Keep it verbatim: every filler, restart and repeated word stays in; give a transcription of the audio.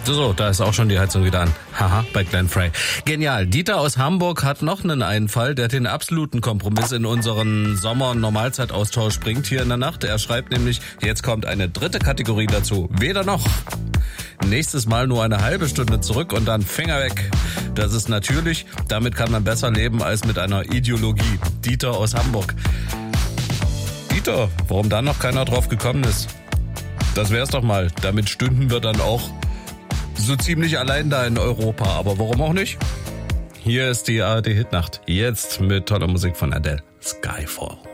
So, da ist auch schon die Heizung wieder an. Haha, bei Glenn Frey. Genial. Dieter aus Hamburg hat noch einen Einfall, der den absoluten Kompromiss in unseren Sommer-Normalzeitaustausch bringt hier in der Nacht. Er schreibt nämlich, jetzt kommt eine dritte Kategorie dazu. Weder noch. Nächstes Mal nur eine halbe Stunde zurück und dann Finger weg. Das ist natürlich, damit kann man besser leben als mit einer Ideologie. Dieter aus Hamburg. Dieter, warum da noch keiner drauf gekommen ist? Das wär's doch mal. Damit stünden wir dann auch so ziemlich allein da in Europa. Aber warum auch nicht? Hier ist die A R D Hitnacht. Jetzt mit toller Musik von Adele. Skyfall.